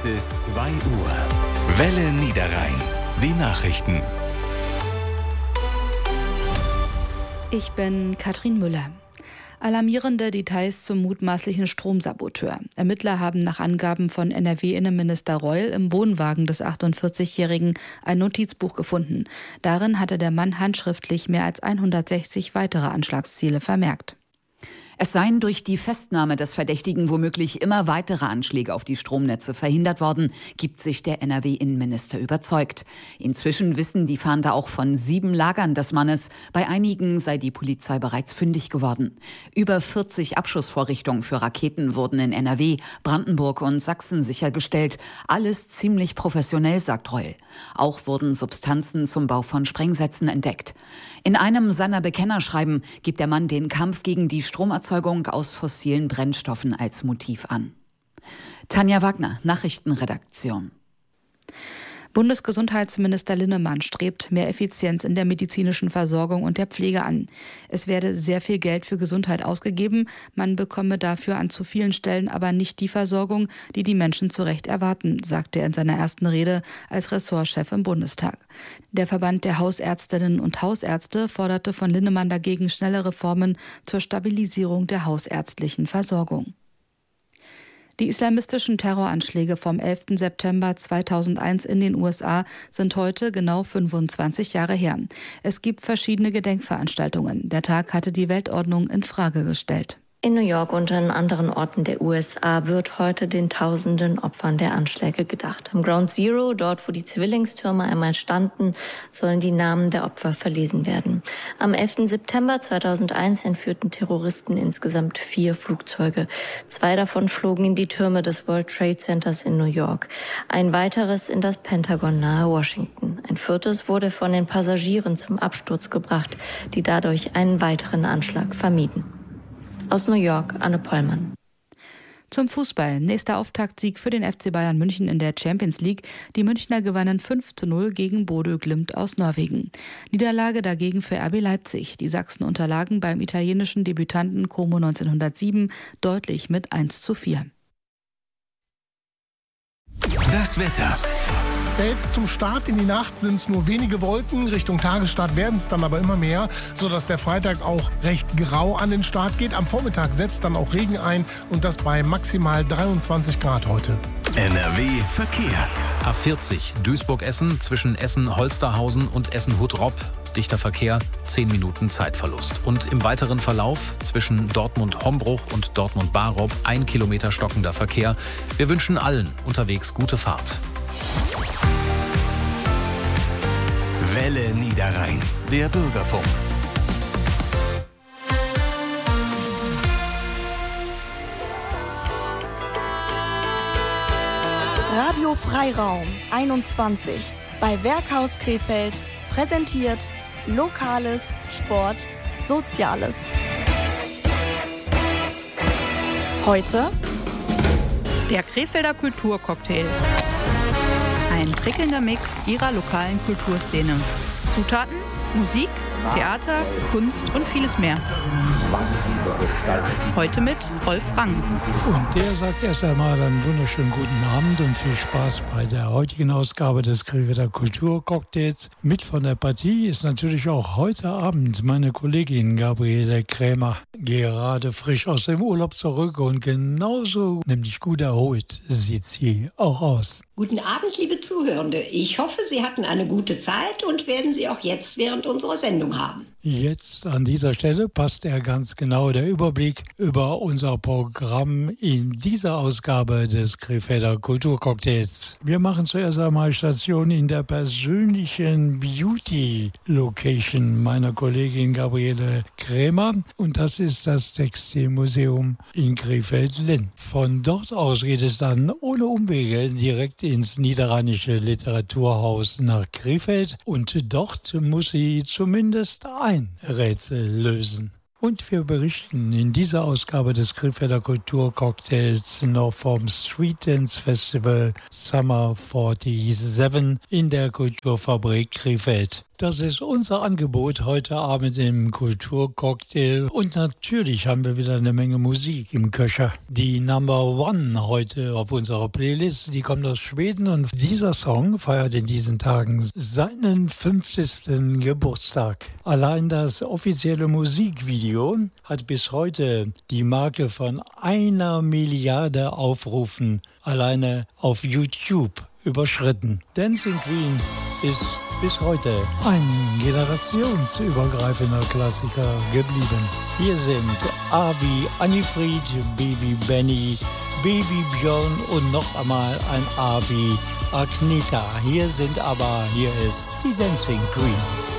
ist 2 Uhr. Welle Niederrhein. Die Nachrichten. Ich bin Katrin Müller. Alarmierende Details zum mutmaßlichen Stromsaboteur. Ermittler haben nach Angaben von NRW-Innenminister Reul im Wohnwagen des 48-Jährigen ein Notizbuch gefunden. Darin hatte der Mann handschriftlich mehr als 160 weitere Anschlagsziele vermerkt. Es seien durch die Festnahme des Verdächtigen womöglich immer weitere Anschläge auf die Stromnetze verhindert worden, gibt sich der NRW-Innenminister überzeugt. Inzwischen wissen die Fahnder auch von 7 Lagern des Mannes. Bei einigen sei die Polizei bereits fündig geworden. Über 40 Abschussvorrichtungen für Raketen wurden in NRW, Brandenburg und Sachsen sichergestellt. Alles ziemlich professionell, sagt Reul. Auch wurden Substanzen zum Bau von Sprengsätzen entdeckt. In einem seiner Bekennerschreiben gibt der Mann den Kampf gegen die Stromerzeugung aus fossilen Brennstoffen als Motiv an. Tanja Wagner, Nachrichtenredaktion. Bundesgesundheitsminister Linnemann strebt mehr Effizienz in der medizinischen Versorgung und der Pflege an. Es werde sehr viel Geld für Gesundheit ausgegeben, man bekomme dafür an zu vielen Stellen aber nicht die Versorgung, die die Menschen zu Recht erwarten, sagte er in seiner ersten Rede als Ressortchef im Bundestag. Der Verband der Hausärztinnen und Hausärzte forderte von Linnemann dagegen schnelle Reformen zur Stabilisierung der hausärztlichen Versorgung. Die islamistischen Terroranschläge vom 11. September 2001 in den USA sind heute genau 25 Jahre her. Es gibt verschiedene Gedenkveranstaltungen. Der Tag hatte die Weltordnung in Frage gestellt. In New York und an anderen Orten der USA wird heute den tausenden Opfern der Anschläge gedacht. Am Ground Zero, dort wo die Zwillingstürme einmal standen, sollen die Namen der Opfer verlesen werden. Am 11. September 2001 entführten Terroristen insgesamt 4 Flugzeuge. 2 davon flogen in die Türme des World Trade Centers in New York. Ein weiteres in das Pentagon nahe Washington. Ein 4. wurde von den Passagieren zum Absturz gebracht, die dadurch einen weiteren Anschlag vermieden. Aus New York, Anne Pollmann. Zum Fußball. Nächster Auftaktsieg für den FC Bayern München in der Champions League. Die Münchner gewannen 5:0 gegen Bodø Glimt aus Norwegen. Niederlage dagegen für RB Leipzig. Die Sachsen unterlagen beim italienischen Debütanten Como 1907 deutlich mit 1:4. Das Wetter. Jetzt zum Start in die Nacht sind es nur wenige Wolken. Richtung Tagesstart werden es dann aber immer mehr, sodass der Freitag auch recht grau an den Start geht. Am Vormittag setzt dann auch Regen ein und das bei maximal 23 Grad heute. NRW Verkehr. A40 Duisburg-Essen zwischen Essen-Holsterhausen und Essen-Huttrop. Dichter Verkehr, 10 Minuten Zeitverlust. Und im weiteren Verlauf zwischen Dortmund-Hombruch und Dortmund-Barop 1 Kilometer stockender Verkehr. Wir wünschen allen unterwegs gute Fahrt. Welle Niederrhein, der Bürgerfunk. Radio Freiraum 21 bei Werkhaus Krefeld präsentiert Lokales, Sport, Soziales. Heute der Krefelder Kulturcocktail. Ein prickelnder Mix ihrer lokalen Kulturszene. Zutaten, Musik, Theater, Kunst und vieles mehr. Heute mit Rolf Rang. Und der sagt erst einmal einen wunderschönen guten Abend und viel Spaß bei der heutigen Ausgabe des Krefelder Kulturcocktails. Mit von der Partie ist natürlich auch heute Abend meine Kollegin Gabriele Krämer. Gerade frisch aus dem Urlaub zurück und genauso, nämlich gut erholt, sieht sie auch aus. Guten Abend, liebe Zuhörende. Ich hoffe, Sie hatten eine gute Zeit und werden sie auch jetzt während unserer Sendung haben. Jetzt an dieser Stelle passt ganz genau der Überblick über unser Programm in dieser Ausgabe des Krefelder Kulturcocktails. Wir machen zuerst einmal Station in der persönlichen Beauty-Location meiner Kollegin Gabriele Krämer und das ist das Textilmuseum in Krefeld-Linn. Von dort aus geht es dann ohne Umwege direkt ins Niederrheinische Literaturhaus nach Krefeld und dort muss sie zumindest ein Rätsel lösen. Und wir berichten in dieser Ausgabe des Krefelder Kulturcocktails noch vom Street Dance Festival Summer 47 in der Kulturfabrik Krefeld. Das ist unser Angebot heute Abend im Kulturcocktail. Und natürlich haben wir wieder eine Menge Musik im Köcher. Die Number One heute auf unserer Playlist, die kommt aus Schweden. Und dieser Song feiert in diesen Tagen seinen 50. Geburtstag. Allein das offizielle Musikvideo hat bis heute die Marke von 1 Milliarde Aufrufen alleine auf YouTube überschritten. Dancing Queen ist bis heute ein generationsübergreifender Klassiker geblieben. Hier sind Avi, Annifried, Baby Benny, Baby Björn und noch einmal ein Avi, Agneta. Hier ist die Dancing Queen.